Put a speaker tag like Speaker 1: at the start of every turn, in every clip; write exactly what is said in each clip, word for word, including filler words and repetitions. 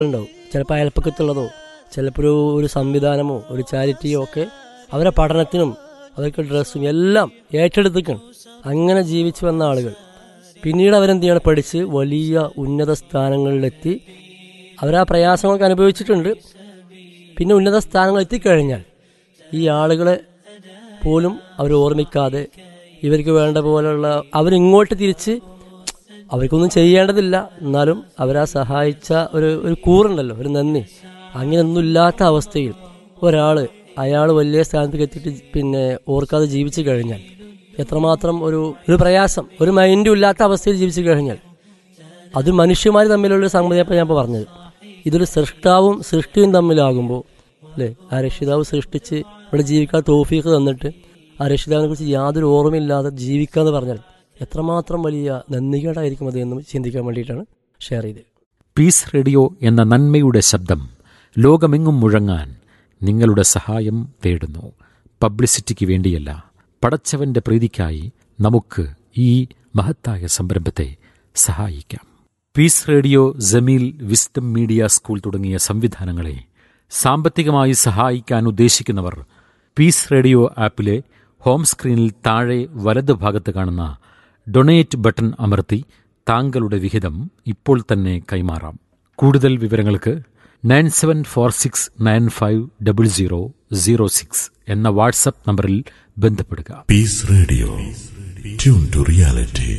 Speaker 1: ഉണ്ടാവും. ചിലപ്പോൾ അയൽപ്പക്കത്തുള്ളതോ ചിലപ്പോൾ ഒരു ഒരു സംവിധാനമോ ഒരു ചാരിറ്റിയോ ഒക്കെ അവരെ പഠനത്തിനും അവർക്ക് ഡ്രസ്സും എല്ലാം ഏറ്റെടുത്തിക്കണം. അങ്ങനെ ജീവിച്ചു വന്ന ആളുകൾ പിന്നീട് അവരെന്ത് ചെയ്യണം, പഠിച്ച് വലിയ ഉന്നത സ്ഥാനങ്ങളിലെത്തി അവരാ പ്രയാസങ്ങളൊക്കെ അനുഭവിച്ചിട്ടുണ്ട്. പിന്നെ ഉന്നത സ്ഥാനങ്ങൾ എത്തിക്കഴിഞ്ഞാൽ ഈ ആളുകളെ പോലും അവർ ഓർമ്മിക്കാതെ ഇവർക്ക് വേണ്ട പോലെയുള്ള അവരിങ്ങോട്ട് തിരിച്ച് അവർക്കൊന്നും ചെയ്യേണ്ടതില്ല, എന്നാലും അവരാ സഹായിച്ച ഒരു ഒരു കൂറുണ്ടല്ലോ, ഒരു നന്ദി, അങ്ങനെയൊന്നും ഇല്ലാത്ത അവസ്ഥയിൽ ഒരാൾ അയാൾ വലിയ സ്ഥാനത്തേക്ക് എത്തിയിട്ട് പിന്നെ ഓർക്കാതെ ജീവിച്ചു കഴിഞ്ഞാൽ എത്രമാത്രം ഒരു ഒരു പ്രയാസം, ഒരു മൈൻഡും ഇല്ലാത്ത അവസ്ഥയിൽ ജീവിച്ചു കഴിഞ്ഞാൽ അത് മനുഷ്യന്മാർ തമ്മിലുള്ള സംഗതിയപ്പോൾ ഞാൻ ഇപ്പോൾ പറഞ്ഞത്. ഇതൊരു സൃഷ്ടാവും സൃഷ്ടിയും തമ്മിലാകുമ്പോൾ അല്ലേ, ആ രക്ഷിതാവ് സൃഷ്ടിച്ച് ഇവിടെ ജീവിക്കാൻ തൗഫീഖ് തന്നിട്ട് ആ രക്ഷിതാവിനെ കുറിച്ച് യാതൊരു ഓർമ്മയില്ലാതെ ജീവിക്കുക എന്ന് പറഞ്ഞാൽ എത്രമാത്രം വലിയ നന്ദികേടായിരിക്കും അത് എന്ന് ചിന്തിക്കാൻ വേണ്ടിയിട്ടാണ് ഷെയർ ചെയ്തത്.
Speaker 2: പീസ് റേഡിയോ എന്ന നന്മയുടെ ശബ്ദം ലോകമെങ്ങും മുഴങ്ങാൻ നിങ്ങളുടെ സഹായം തേടുന്നു. പബ്ലിസിറ്റിക്ക് വേണ്ടിയല്ല, പടച്ചവന്റെ പ്രീതിക്കായി നമുക്ക് ഈ മഹത്തായ സംരംഭത്തെ സഹായിക്കാം. Piece radio, Jameel, wisdom media school തുടങ്ങിയ സംവിധാനങ്ങളെ സാമ്പത്തികമായി സഹായിക്കാൻ ഉദ്ദേശിക്കുന്നവർ പീസ് റേഡിയോ ആപ്പിലെ ഹോം സ്ക്രീനിൽ താഴെ വലത് ഭാഗത്ത് കാണുന്ന ഡൊണേറ്റ് ബട്ടൺ അമർത്തി താങ്കളുടെ വിഹിതം ഇപ്പോൾ തന്നെ കൈമാറാം. കൂടുതൽ വിവരങ്ങൾക്ക് nine seven four six nine five double zero zero six എന്ന വാട്സപ്പ് നമ്പറിൽ ബന്ധപ്പെടുക.
Speaker 3: Piece radio, tune to reality.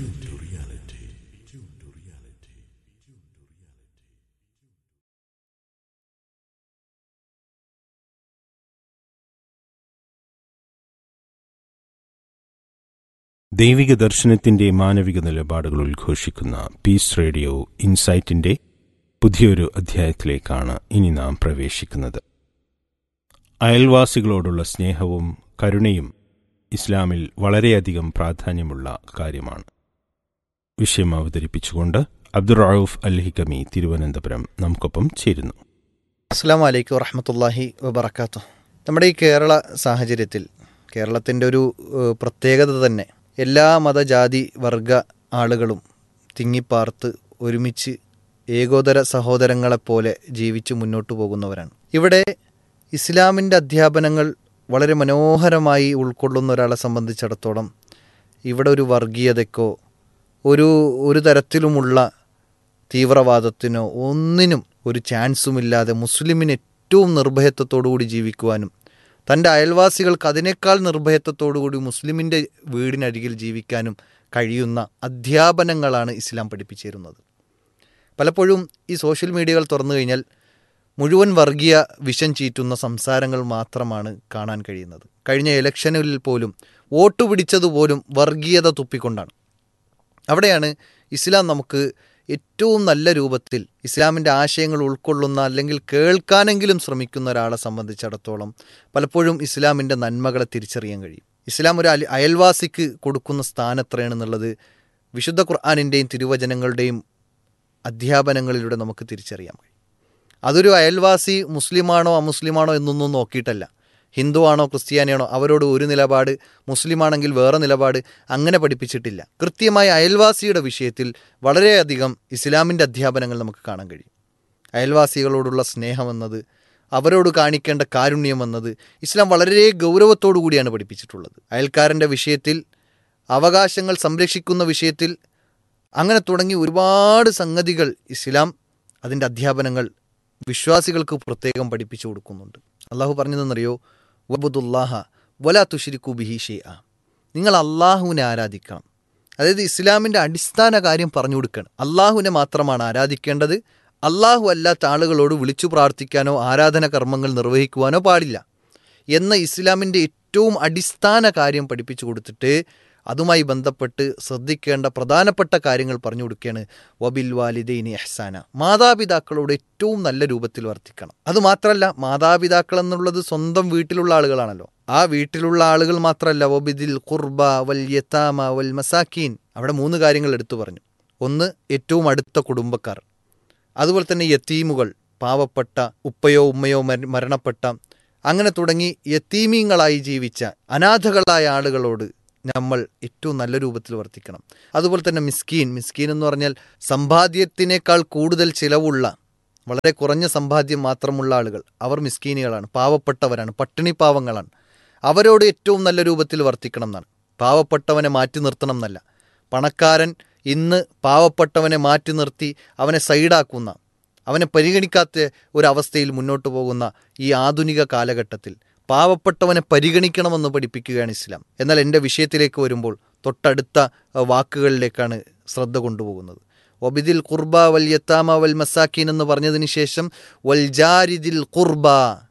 Speaker 3: ദൈവിക ദർശനത്തിന്റെ മാനവിക നിലപാടുകൾ ഉദ്ഘോഷിക്കുന്ന പീസ് റേഡിയോ ഇൻസൈറ്റിന്റെ പുതിയൊരു അധ്യായത്തിലേക്കാണ് ഇനി നാം പ്രവേശിക്കുന്നത്. അയൽവാസികളോടുള്ള സ്നേഹവും കരുണയും ഇസ്ലാമിൽ വളരെയധികം പ്രാധാന്യമുള്ള കാര്യമാണ്. വിഷയം അവതരിപ്പിച്ചുകൊണ്ട് അബ്ദുറഊഫ് അൽ ഹികമി തിരുവനന്തപുരം നമുക്കൊപ്പം ചേരുന്നു.
Speaker 4: അസ്സലാമു അലൈക്കും വറഹ്മത്തുള്ളാഹി വബറകാതുഹു. നമ്മുടെ ഈ കേരള സാഹചര്യത്തിൽ കേരളത്തിൻ്റെ ഒരു പ്രത്യേകത തന്നെ എല്ലാ മതജാതി വർഗ ആളുകളും തിങ്ങിപ്പാർത്ത് ഒരുമിച്ച് ഏകോദര സഹോദരങ്ങളെപ്പോലെ ജീവിച്ച് മുന്നോട്ട് പോകുന്നവരാണ്. ഇവിടെ ഇസ്ലാമിൻ്റെ അധ്യാപനങ്ങൾ വളരെ മനോഹരമായി ഉൾക്കൊള്ളുന്ന ഒരാളെ സംബന്ധിച്ചിടത്തോളം ഇവിടെ ഒരു വർഗീയതയ്ക്കോ ഒരു ഒരു തരത്തിലുമുള്ള തീവ്രവാദത്തിനോ ഒന്നിനും ഒരു ചാൻസുമില്ലാതെ മുസ്ലിമിന് ഏറ്റവും നിർഭയത്വത്തോടുകൂടി ജീവിക്കുവാനും തൻ്റെ അയൽവാസികൾക്ക് അതിനേക്കാൾ നിർഭയത്വത്തോടുകൂടി മുസ്ലിമിൻ്റെ വീടിനരികിൽ ജീവിക്കാനും കഴിയുന്ന അധ്യാപനങ്ങളാണ് ഇസ്ലാം പഠിപ്പിച്ചിരുന്നത്. പലപ്പോഴും ഈ സോഷ്യൽ മീഡിയകൾ തുറന്നു കഴിഞ്ഞാൽ മുഴുവൻ വർഗീയ വിഷം ചീറ്റുന്ന സംസാരങ്ങൾ മാത്രമാണ് കാണാൻ കഴിയുന്നത്. കഴിഞ്ഞ ഇലക്ഷനിൽ പോലും വോട്ട് പിടിച്ചതുപോലും വർഗീയത തുപ്പിക്കൊണ്ടാണ്. അവിടെയാണ് ഇസ്ലാം നമുക്ക് ഏറ്റവും നല്ല രൂപത്തിൽ ഇസ്ലാമിൻ്റെ ആശയങ്ങൾ ഉൾക്കൊള്ളുന്ന അല്ലെങ്കിൽ കേൾക്കാനെങ്കിലും ശ്രമിക്കുന്ന ഒരാളെ സംബന്ധിച്ചിടത്തോളം പലപ്പോഴും ഇസ്ലാമിൻ്റെ നന്മകളെ തിരിച്ചറിയാൻ കഴിയും. ഇസ്ലാം ഒരു അയൽവാസിക്ക് കൊടുക്കുന്ന സ്ഥാനം എത്രയാണെന്നുള്ളത് വിശുദ്ധ ഖുർആനിൻ്റെയും തിരുവചനങ്ങളുടെയും അധ്യാപനങ്ങളിലൂടെ നമുക്ക് തിരിച്ചറിയാൻ കഴിയും. അതൊരു അയൽവാസി മുസ്ലിമാണോ അമുസ്ലിമാണോ എന്നൊന്നും നോക്കിയിട്ടല്ല, ഹിന്ദു ആണോ ക്രിസ്ത്യാനിയാണോ അവരോട് ഒരു നിലപാട്, മുസ്ലിമാണെങ്കിൽ വേറെ നിലപാട്, അങ്ങനെ പഠിപ്പിച്ചിട്ടില്ല. കൃത്യമായ അയൽവാസിയുടെ വിഷയത്തിൽ വളരെയധികം ഇസ്ലാമിൻ്റെ അധ്യാപനങ്ങൾ നമുക്ക് കാണാൻ കഴിയും. അയൽവാസികളോടുള്ള സ്നേഹമെന്നത്, അവരോട് കാണിക്കേണ്ട കാരുണ്യമെന്നത് ഇസ്ലാം വളരെ ഗൗരവത്തോടു കൂടിയാണ് പഠിപ്പിച്ചിട്ടുള്ളത്. അയൽക്കാരൻ്റെ വിഷയത്തിൽ, അവകാശങ്ങൾ സംരക്ഷിക്കുന്ന വിഷയത്തിൽ, അങ്ങനെ തുടങ്ങി ഒരുപാട് സംഗതികൾ ഇസ്ലാം അതിൻ്റെ അധ്യാപനങ്ങൾ വിശ്വാസികൾക്ക് പ്രത്യേകം പഠിപ്പിച്ചു കൊടുക്കുന്നുണ്ട്. അള്ളാഹു പറഞ്ഞതെന്നറിയോ, വബുദുല്ലാഹ വലാ തുശ്രികൂ ബിഹി ഷൈഅ, നിങ്ങൾ അള്ളാഹുവിനെ ആരാധിക്കണം. അതായത് ഇസ്ലാമിൻ്റെ അടിസ്ഥാന കാര്യം പറഞ്ഞു കൊടുക്കണം. അള്ളാഹുവിനെ മാത്രമാണ് ആരാധിക്കേണ്ടത്. അള്ളാഹു അല്ലാത്ത ആളുകളോട് വിളിച്ചു പ്രാർത്ഥിക്കാനോ ആരാധന കർമ്മങ്ങൾ നിർവഹിക്കുവാനോ പാടില്ല എന്ന ഇസ്ലാമിൻ്റെ ഏറ്റവും അടിസ്ഥാന കാര്യം പഠിപ്പിച്ചു കൊടുത്തിട്ട് അതുമായി ബന്ധപ്പെട്ട് ശ്രദ്ധിക്കേണ്ട പ്രധാനപ്പെട്ട കാര്യങ്ങൾ പറഞ്ഞു കൊടുക്കുകയാണ്. വബിൽ വാലിദൈനി ഇഹ്സാന, മാതാപിതാക്കളോട് ഏറ്റവും നല്ല രൂപത്തിൽ വർത്തിക്കണം. അതുമാത്രമല്ല, മാതാപിതാക്കൾ എന്നുള്ളത് സ്വന്തം വീട്ടിലുള്ള ആളുകളാണല്ലോ. ആ വീട്ടിലുള്ള ആളുകൾ മാത്രമല്ല, വബിദിൽ ഖുർബ വൽ യതാമ വൽ മസാക്കീൻ, അവിടെ മൂന്ന് കാര്യങ്ങൾ എടുത്തു പറഞ്ഞു. ഒന്ന്, ഏറ്റവും അടുത്ത കുടുംബക്കാർ. അതുപോലെ തന്നെ യതീമുകൾ, പാവപ്പെട്ട ഉപ്പയോ ഉമ്മയോ മരണപ്പെട്ട, അങ്ങനെ തുടങ്ങി യതീമീങ്ങളായി ജീവിച്ച അനാഥകളായ ആളുകളോട് നമ്മൾ ഏറ്റവും നല്ല രൂപത്തിൽ വർത്തിക്കണം. അതുപോലെ തന്നെ മിസ്കീൻ, മിസ്കീൻ എന്ന് പറഞ്ഞാൽ സമ്പാദ്യത്തിനേക്കാൾ കൂടുതൽ ചിലവുള്ള വളരെ കുറഞ്ഞ സമ്പാദ്യം മാത്രമുള്ള ആളുകൾ, അവർ മിസ്കീനികളാണ്, പാവപ്പെട്ടവരാണ്, പട്ടിണി പാവങ്ങളാണ്. അവരോട് ഏറ്റവും നല്ല രൂപത്തിൽ വർത്തിക്കണം എന്നാണ്. പാവപ്പെട്ടവനെ മാറ്റി നിർത്തണം എന്നല്ല. പണക്കാരൻ ഇന്ന് പാവപ്പെട്ടവനെ മാറ്റി നിർത്തി അവനെ സൈഡാക്കുന്ന, അവനെ പരിഗണിക്കാത്ത ഒരവസ്ഥയിൽ മുന്നോട്ട് പോകുന്ന ഈ ആധുനിക കാലഘട്ടത്തിൽ പാവപ്പെട്ടവനെ പരിഗണിക്കണമെന്ന് പഠിപ്പിക്കുകയാണ് ഇസ്ലാം. എന്നാൽ എൻ്റെ വിഷയത്തിലേക്ക് വരുമ്പോൾ തൊട്ടടുത്ത വാക്കുകളിലേക്കാണ് ശ്രദ്ധ കൊണ്ടുപോകുന്നത്. വബിദിൽ ഖുർബ വൽ യതാമ വൽ മസാക്കീൻ എന്ന് പറഞ്ഞതിന് ശേഷം വൽ ജാരിദിൽ ഖുർബ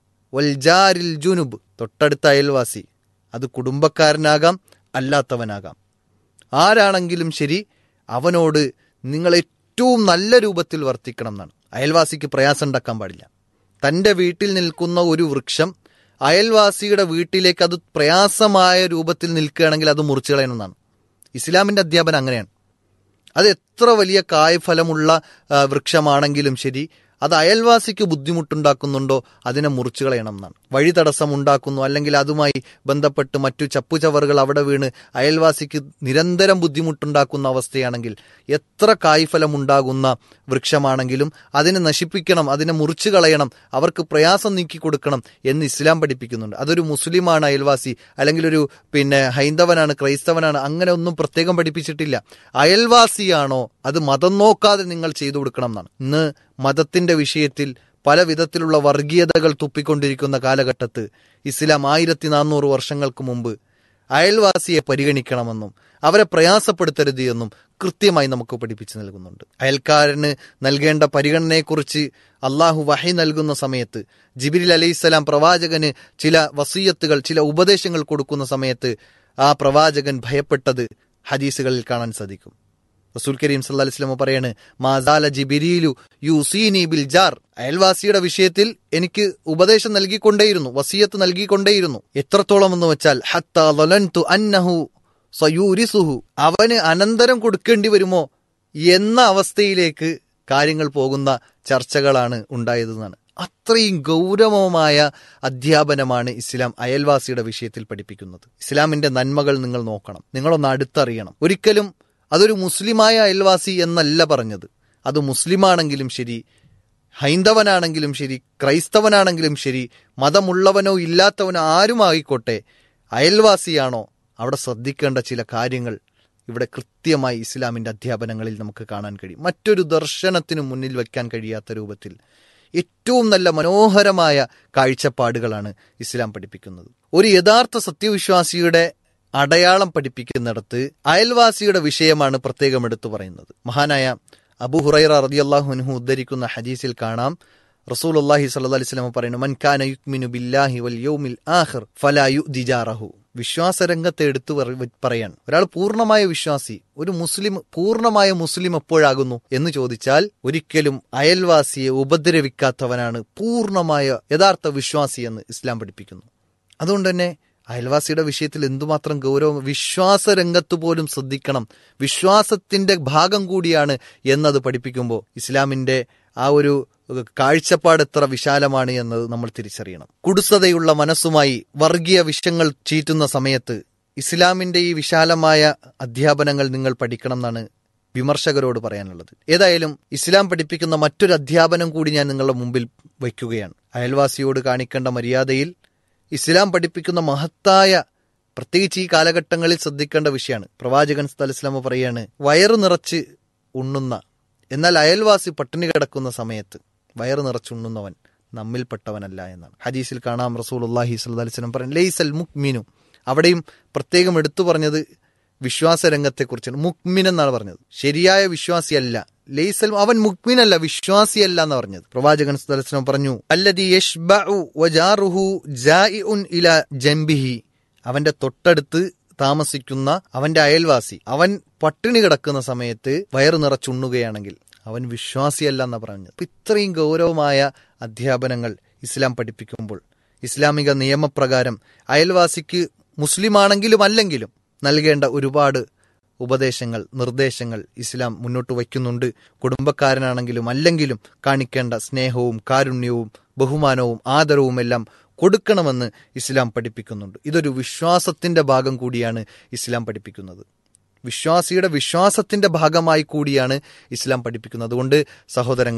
Speaker 4: വൽ ജാരിൽ ജുനുബ്, തൊട്ടടുത്ത അയൽവാസി, അത് കുടുംബക്കാരനാകാം അല്ലാത്തവനാകാം, ആരാണെങ്കിലും ശരി, അവനോട് നിങ്ങൾ ഏറ്റവും നല്ല രൂപത്തിൽ വർത്തിക്കണം എന്നാണ്. അയൽവാസിക്ക് പ്രയാസം ഉണ്ടാക്കാൻ പാടില്ല. തൻ്റെ വീട്ടിൽ നിൽക്കുന്ന ഒരു വൃക്ഷം അയൽവാസിയുടെ വീട്ടിലേക്ക് അത് പ്രയാസമായ രൂപത്തിൽ നിൽക്കുകയാണെങ്കിൽ അത് മുറിച്ചു കളയണമെന്നാണ് ഇസ്ലാമിൻ്റെ അധ്യാപനം. അങ്ങനെയാണ്. അത് എത്ര വലിയ കായ്ഫലമുള്ള വൃക്ഷമാണെങ്കിലും ശരി, അത് അയൽവാസിക്ക് ബുദ്ധിമുട്ടുണ്ടാക്കുന്നുണ്ടോ അതിനെ മുറിച്ചു കളയണം എന്നാണ്. വഴി തടസ്സം ഉണ്ടാക്കുന്നു, അല്ലെങ്കിൽ അതുമായി ബന്ധപ്പെട്ട് മറ്റു ചപ്പുചവറുകൾ അവിടെ വീണ് അയൽവാസിക്ക് നിരന്തരം ബുദ്ധിമുട്ടുണ്ടാക്കുന്ന അവസ്ഥയാണെങ്കിൽ, എത്ര കായ്ഫലം ഉണ്ടാകുന്ന വൃക്ഷമാണെങ്കിലും അതിനെ നശിപ്പിക്കണം, അതിനെ മുറിച്ചു കളയണം, അവർക്ക് പ്രയാസം നീക്കി കൊടുക്കണം എന്ന് ഇസ്ലാം പഠിപ്പിക്കുന്നുണ്ട്. അതൊരു മുസ്ലിമാണ് അയൽവാസി, അല്ലെങ്കിൽ ഒരു പിന്നെ ഹൈന്ദവനാണ്, ക്രൈസ്തവനാണ്, അങ്ങനെ ഒന്നും പ്രത്യേകം പഠിപ്പിച്ചിട്ടില്ല. അയൽവാസിയാണോ അത് മതം നോക്കാതെ നിങ്ങൾ ചെയ്തു കൊടുക്കണം എന്നാണ്. ഇന്ന് മതത്തിന്റെ വിഷയത്തിൽ പല വിധത്തിലുള്ള വർഗീയതകൾ തുപ്പിക്കൊണ്ടിരിക്കുന്ന കാലഘട്ടത്ത് ഇസ്ലാം ആയിരത്തി നാനൂറ് വർഷങ്ങൾക്ക് മുമ്പ് അയൽവാസിയെ പരിഗണിക്കണമെന്നും അവരെ പ്രയാസപ്പെടുത്തരുത് എന്നും കൃത്യമായി നമുക്ക് പഠിപ്പിച്ചു നൽകുന്നുണ്ട്. അയൽക്കാരന് നൽകേണ്ട പരിഗണനയെക്കുറിച്ച് അള്ളാഹു വഹി നൽകുന്ന സമയത്ത് ജിബ്രീൽ അലൈഹിസ്സലാം പ്രവാചകന് ചില വസിയത്തുകൾ, ചില ഉപദേശങ്ങൾ കൊടുക്കുന്ന സമയത്ത് ആ പ്രവാചകൻ ഭയപ്പെട്ടത് ഹദീസുകളിൽ കാണാൻ സാധിക്കും. റസൂൽ കരീം സല്ലല്ലാഹു അലൈഹി വസല്ലം പറയാണ്, മാസാല ജിബ്രീലു യൂസീനി ബിൽ ജാർ, അയൽവാസിയുടെ വിഷയത്തിൽ എനിക്ക് ഉപദേശം നൽകിക്കൊണ്ടേയിരുന്നു, വസിയത്ത് നൽകിക്കൊണ്ടേയിരുന്നു. എത്രത്തോളം എന്ന് വെച്ചാൽ ഹത്താ ളലൻതു അന്നഹു സയൂരിസുഹു, അവന് അനന്തരം കൊടുക്കേണ്ടി വരുമോ എന്ന അവസ്ഥയിലേക്ക് കാര്യങ്ങൾ പോകുന്ന ചർച്ചകളാണ് ഉണ്ടായതെന്നാണ്. അത്രയും ഗൗരവമായ അധ്യാപനമാണ് ഇസ്ലാം അയൽവാസിയുടെ വിഷയത്തിൽ പഠിപ്പിക്കുന്നത്. ഇസ്ലാമിന്റെ നന്മകൾ നിങ്ങൾ നോക്കണം, നിങ്ങളൊന്ന് അടുത്തറിയണം. ഒരിക്കലും അതൊരു മുസ്ലിമായ അയൽവാസി എന്നല്ല പറഞ്ഞത്. അത് മുസ്ലിമാണെങ്കിലും ശരി, ഹൈന്ദവനാണെങ്കിലും ശരി, ക്രൈസ്തവനാണെങ്കിലും ശരി, മതമുള്ളവനോ ഇല്ലാത്തവനോ ആരുമായിക്കോട്ടെ, അയൽവാസിയാണോ അവിടെ ശ്രദ്ധിക്കേണ്ട ചില കാര്യങ്ങൾ ഇവിടെ കൃത്യമായി ഇസ്ലാമിൻ്റെ അധ്യാപനങ്ങളിൽ നമുക്ക് കാണാൻ കഴിയും. മറ്റൊരു ദർശനത്തിനു മുന്നിൽ വയ്ക്കാൻ കഴിയാത്ത രൂപത്തിൽ ഏറ്റവും നല്ല മനോഹരമായ കാഴ്ചപ്പാടുകളാണ് ഇസ്ലാം പഠിപ്പിക്കുന്നത്. ഒരു യഥാർത്ഥ സത്യവിശ്വാസിയുടെ അടയാളം പഠിപ്പിക്കുന്നിടത്ത് അയൽവാസിയുടെ വിഷയമാണ് പ്രത്യേകം എടുത്തു പറയുന്നത്. മഹാനായ അബൂ ഹുറൈറ റളിയല്ലാഹു അൻഹു ഉദ്ധരിക്കുന്ന ഹദീസിൽ കാണാം, റസൂലുള്ളാഹി സ്വല്ലല്ലാഹി അലൈഹി വസല്ലം പറയുന്നു, മൻ കാന യുഅ്മിനു ബില്ലാഹി വൽ യൗമിൽ ആഖിർ ഫലാ യുഅ്ദി ജാറഹു. വിശ്വാസ രംഗത്തെ എടുത്തു പറയാൻ ഒരാൾ പൂർണ്ണമായ വിശ്വാസി, ഒരു മുസ്ലിം പൂർണ്ണമായ മുസ്ലിം എപ്പോഴാകുന്നു എന്ന് ചോദിച്ചാൽ ഒരിക്കലും അയൽവാസിയെ ഉപദ്രവിക്കാത്തവനാണ് പൂർണ്ണമായ യഥാർത്ഥ വിശ്വാസി എന്ന് ഇസ്ലാം പഠിപ്പിക്കുന്നു. അതുകൊണ്ട് തന്നെ അയൽവാസിയുടെ വിഷയത്തിൽ എന്തുമാത്രം ഗൗരവം, വിശ്വാസ രംഗത്ത് പോലും ശ്രദ്ധിക്കണം, വിശ്വാസത്തിന്റെ ഭാഗം കൂടിയാണ് എന്നത് പഠിപ്പിക്കുമ്പോൾ ഇസ്ലാമിന്റെ ആ ഒരു കാഴ്ചപ്പാട് എത്ര വിശാലമാണ് എന്നത് നമ്മൾ തിരിച്ചറിയണം. കുടുസതയുള്ള മനസ്സുമായി വർഗീയ വിഷയങ്ങൾ ചീറ്റുന്ന സമയത്ത് ഇസ്ലാമിന്റെ ഈ വിശാലമായ അധ്യാപനങ്ങൾ നിങ്ങൾ പഠിക്കണം എന്നാണ് വിമർശകരോട് പറയാനുള്ളത്. ഏതായാലും ഇസ്ലാം പഠിപ്പിക്കുന്ന മറ്റൊരു അധ്യാപനം കൂടി ഞാൻ നിങ്ങളുടെ മുമ്പിൽ വയ്ക്കുകയാണ്. അയൽവാസിയോട് കാണിക്കേണ്ട മര്യാദയിൽ ഇസ്ലാം പഠിപ്പിക്കുന്ന മഹത്തായ, പ്രത്യേകിച്ച് ഈ കാലഘട്ടങ്ങളിൽ ശ്രദ്ധിക്കേണ്ട വിഷയമാണ്. പ്രവാചകൻ സല്ലല്ലാഹു അലൈഹി വസല്ലം പറയാണ്, വയറു നിറച്ച് ഉണ്ണുന്ന എന്നാൽ അയൽവാസി പട്ടിണി കിടക്കുന്ന സമയത്ത് വയറു നിറച്ചുണ്ണുന്നവൻ നമ്മിൽപ്പെട്ടവനല്ല എന്നാണ്. ഹദീസിൽ കാണാം റസൂലുള്ളാഹി സ്വല്ലല്ലാഹി അലൈഹി വസല്ലം പറയുന്നത്, ലൈസൽ മുഅ്മിനു, അവിടെയും പ്രത്യേകം എടുത്തു പറഞ്ഞത് വിശ്വാസ രംഗത്തെക്കുറിച്ചാണ്. മുഅ്മിൻ എന്നാണ് പറഞ്ഞത്, ശരിയായ വിശ്വാസിയല്ല. ലൈസൽ, അവൻ മുഅ്മിനല്ല, വിശ്വാസിയല്ല എന്ന് പറഞ്ഞത്. പ്രവാചകൻ സല്ലല്ലാഹു അലൈഹി വസല്ലം പറഞ്ഞു, അല്ലദീ യശ്ബഉ വജാറുഹു ജായിഉൻ ഇലാ ജംബിഹി, അവന്റെ തൊട്ടടുത്ത് താമസിക്കുന്ന അവന്റെ അയൽവാസി അവൻ പട്ടിണി കിടക്കുന്ന സമയത്ത് വയറു നിറച്ചുണ്ണുകയാണെങ്കിൽ അവൻ വിശ്വാസിയല്ല എന്നാണ് പറഞ്ഞത്. അപ്പൊ ഇത്രയും ഗൗരവമായ അധ്യാപനങ്ങൾ ഇസ്ലാം പഠിപ്പിക്കുമ്പോൾ ഇസ്ലാമിക നിയമപ്രകാരം അയൽവാസിക്ക് മുസ്ലിമാണെങ്കിലും അല്ലെങ്കിലും നൽകേണ്ട ഒരുപാട് ഉപദേശങ്ങൾ, നിർദ്ദേശങ്ങൾ ഇസ്ലാം മുന്നോട്ട് വയ്ക്കുന്നുണ്ട്. കുടുംബക്കാരനാണെങ്കിലും അല്ലെങ്കിലും കാണിക്കേണ്ട സ്നേഹവും കാരുണ്യവും ബഹുമാനവും ആദരവും എല്ലാം കൊടുക്കണമെന്ന് ഇസ്ലാം പഠിപ്പിക്കുന്നുണ്ട്. ഇതൊരു വിശ്വാസത്തിന്റെ ഭാഗം കൂടിയാണ് ഇസ്ലാം പഠിപ്പിക്കുന്നത്. വിശ്വാസിയുടെ വിശ്വാസത്തിന്റെ ഭാഗമായി കൂടിയാണ് ഇസ്ലാം പഠിപ്പിക്കുന്നത്. അതുകൊണ്ട് സഹോദരങ്ങളെ,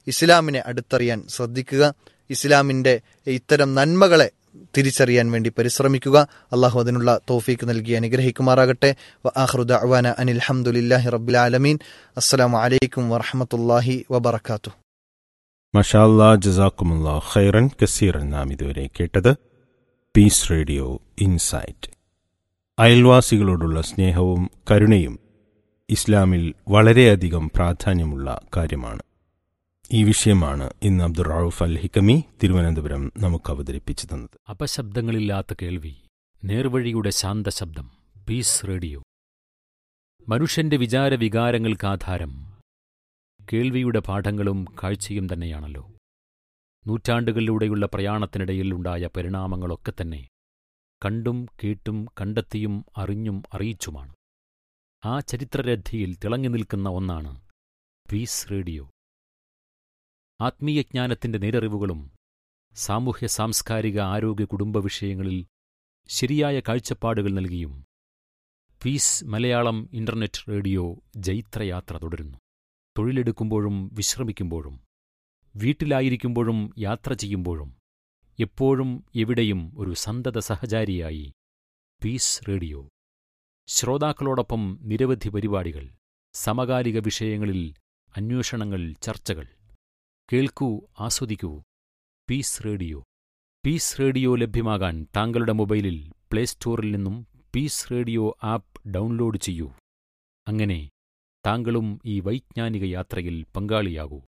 Speaker 4: ഇസ്ലാമിനെ അടുത്തറിയാൻ ശ്രദ്ധിക്കുക. ഇസ്ലാമിൻ്റെ ഇത്തരം നന്മകളെ തിരിച്ചറിയാൻ വേണ്ടി പരിശ്രമിക്കുക. അള്ളാഹു അതിനുള്ള തൗഫീക്ക് നൽകി അനുഗ്രഹിക്കുമാറാകട്ടെ. വ ആഖിറു ദഅ്വാന അനിൽ ഹംദുലില്ലാഹി റബ്ബിൽ ആലമീൻ. അസ്സലാമു അലൈക്കും വറഹ്മത്തുള്ളാഹി വബറകാതുഹു.
Speaker 5: മാഷാ അല്ലാ, ജസാക്കുമുല്ലാഹ് ഖൈറൻ കസീറൻ. നാം ഇതുവരെ കേട്ടത് പീസ് റേഡിയോ ഇൻസൈറ്റ്. അയൽവാസികളോടുള്ള സ്നേഹവും കരുണയും ഇസ്ലാമിൽ വളരെയധികം പ്രാധാന്യമുള്ള കാര്യമാണ്. ഈ വിഷയമാണ് ഇന്ന് അബ്ദുർ റഊഫ് അൽ ഹിക്കമി തിരുവനന്തപുരം നമുക്ക് അവതരിപ്പിച്ചു തന്നത്.
Speaker 2: അപശബ്ദങ്ങളില്ലാത്ത കേൾവി, നേർവഴിയുടെ ശാന്തശബ്ദം. Piece radio. മനുഷ്യന്റെ വിചാര വികാരങ്ങൾക്കാധാരം കേൾവിയുടെ പാഠങ്ങളും കാഴ്ചയും തന്നെയാണല്ലോ. നൂറ്റാണ്ടുകളിലൂടെയുള്ള പ്രയാണത്തിനിടയിൽ ഉണ്ടായ പരിണാമങ്ങളൊക്കെ തന്നെ കണ്ടും കേട്ടും കണ്ടെത്തിയും അറിഞ്ഞും അറിയിച്ചുമാണ്. ആ ചരിത്രരഥിയിൽ തിളങ്ങി നിൽക്കുന്ന ഒന്നാണ് പീസ് റേഡിയോ. ആത്മീയജ്ഞാനത്തിന്റെ നേരറിവുകളും സാമൂഹ്യ സാംസ്കാരിക ആരോഗ്യ കുടുംബ വിഷയങ്ങളിൽ ശരിയായ കാഴ്ചപ്പാടുകൾ നൽകിയും പീസ് മലയാളം ഇന്റർനെറ്റ് റേഡിയോ ജൈത്രയാത്ര തുടരുന്നു. തൊഴിലെടുക്കുമ്പോഴും വിശ്രമിക്കുമ്പോഴും വീട്ടിലായിരിക്കുമ്പോഴും യാത്ര ചെയ്യുമ്പോഴും എപ്പോഴും എവിടെയും ഒരു സന്തത സഹചാരിയായി പീസ് റേഡിയോ. ശ്രോതാക്കളോടൊപ്പം നിരവധി പരിപാടികൾ, സമകാലിക വിഷയങ്ങളിൽ അന്വേഷണങ്ങൾ, ചർച്ചകൾ. കേൾക്കൂ, ആസ്വദിക്കൂ. Piece radio. പീസ് റേഡിയോ ലഭ്യമാകാൻ താങ്കളുടെ മൊബൈലിൽ പ്ലേ സ്റ്റോറിൽ നിന്നും പീസ് റേഡിയോ ആപ്പ് ഡൗൺലോഡ് ചെയ്യൂ. അങ്ങനെ താങ്കളും ഈ വൈജ്ഞാനിക യാത്രയിൽ പങ്കാളിയാകൂ.